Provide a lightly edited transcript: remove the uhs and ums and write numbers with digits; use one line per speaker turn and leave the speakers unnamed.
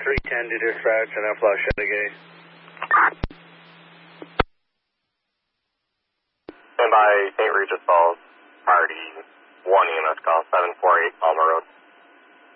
310 to dispatch and then flush out again.
Stand by St. Regis Falls, priority 1 EMS call, 748 Palmer Road.